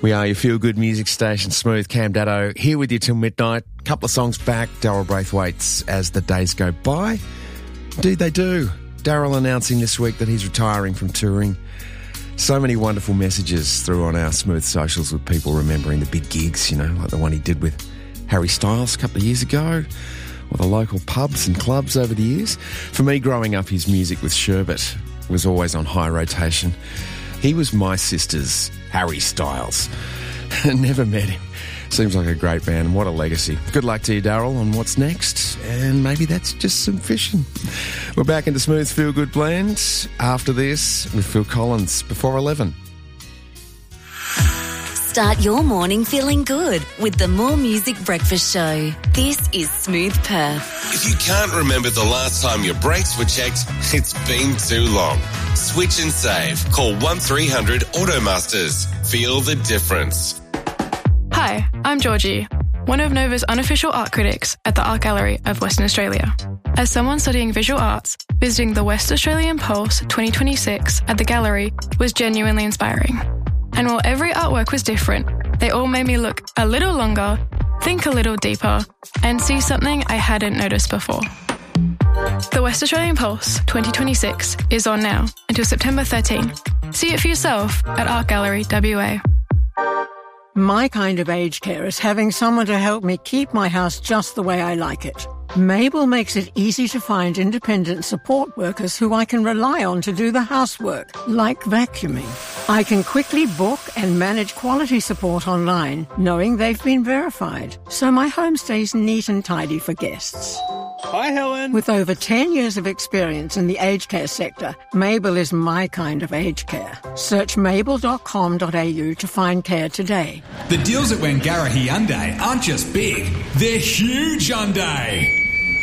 We are your feel-good music station, Smooth. Cam Daddo here with you till midnight. Couple of songs back, Daryl Braithwaite's As the Days Go By. Indeed they do. Daryl announcing this week that he's retiring from touring. So many wonderful messages through on our Smooth socials with people remembering the big gigs, you know, like the one he did with Harry Styles a couple of years ago, or the local pubs and clubs over the years. For me, growing up, his music with Sherbet was always on high rotation. He was my sister's Harry Styles. Never met him. Seems like a great man, and what a legacy. Good luck to you, Daryl, on what's next, and maybe that's just some fishing. We're back into Smooth Feel Good Blend after this with Phil Collins before 11. Start your morning feeling good with the More Music Breakfast Show. This is Smooth Perth. If you can't remember the last time your brakes were checked, it's been too long. Switch and save. Call 1300 Automasters. Feel the difference. Hi, I'm Georgie, one of Nova's unofficial art critics at the Art Gallery of Western Australia. As someone studying visual arts, visiting the West Australian Pulse 2026 at the gallery was genuinely inspiring. And while every artwork was different, they all made me look a little longer, think a little deeper, and see something I hadn't noticed before. The West Australian Pulse 2026 is on now until September 13. See it for yourself at Art Gallery WA. My kind of aged care is having someone to help me keep my house just the way I like it. Mabel makes it easy to find independent support workers who I can rely on to do the housework, like vacuuming. I can quickly book and manage quality support online, knowing they've been verified, so my home stays neat and tidy for guests. Hi, Helen. With over 10 years of experience in the aged care sector, Mabel is my kind of aged care. Search mabel.com.au to find care today. The deals at Wangarahi Hyundai aren't just big, they're huge Hyundai.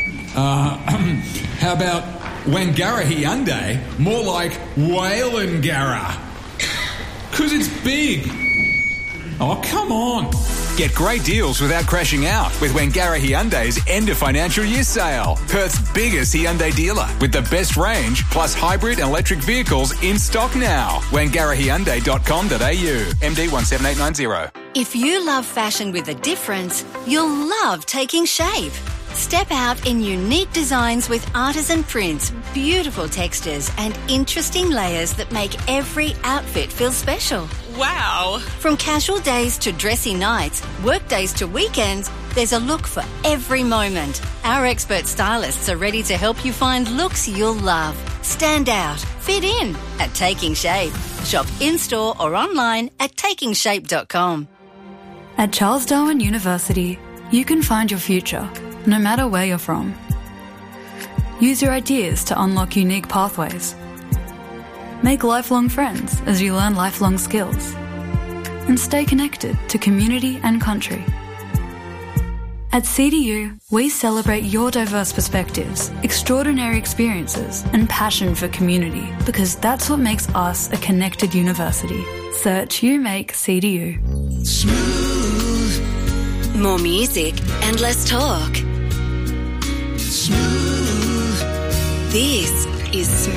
How about Wangarahi Hyundai? More like Whalengara. 'Cause it's big. Oh, come on. Get great deals without crashing out with Wangarahi Hyundai's end of financial year sale. Perth's biggest Hyundai dealer with the best range plus hybrid and electric vehicles in stock now. WangarahiHyundai.com.au. MD 17890. If you love fashion with a difference, you'll love Taking Shape. Step out in unique designs with artisan prints, beautiful textures, and interesting layers that make every outfit feel special. Wow! From casual days to dressy nights, work days to weekends, there's a look for every moment. Our expert stylists are ready to help you find looks you'll love. Stand out, fit in at Taking Shape. Shop in-store or online at takingshape.com. At Charles Darwin University, you can find your future, no matter where you're from. Use your ideas to unlock unique pathways. Make lifelong friends as you learn lifelong skills. And stay connected to community and country. At CDU, we celebrate your diverse perspectives, extraordinary experiences, and passion for community, because that's what makes us a connected university. Search You Make CDU. Smooth. More music and less talk. Smooth. This is Smooth.